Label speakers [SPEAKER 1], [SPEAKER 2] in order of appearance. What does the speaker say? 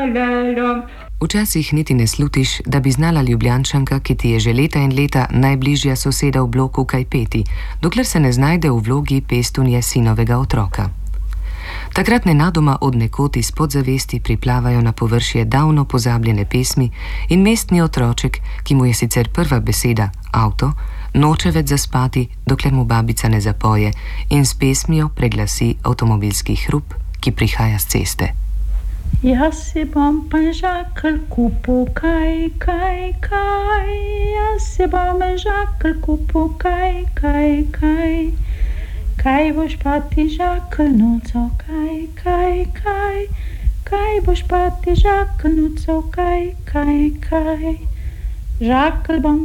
[SPEAKER 1] Včasih niti ne slutiš, da bi znala Ljubljančanka, ki ti je že leta in leta najbližja soseda v bloku, kaj peti, dokler se ne znajde v vlogi pestunje sinovega otroka. Takrat nenadoma od nekod iz podzavesti priplavajo na površje davno pozabljene pesmi in mestni otroček, ki mu je sicer prva beseda avto, noče več zaspati, dokler mu babica ne zapoje in s pesmijo preglasi avtomobilski hrup, ki prihaja z ceste.
[SPEAKER 2] Jaz si bom žakelj kupil, kaj. Jaz si bom žakelj kupil, kaj. Kaj boš pa ti žakelj noco, kaj. Kaj boš pa ti žakelj noco, kaj. Žakelj bom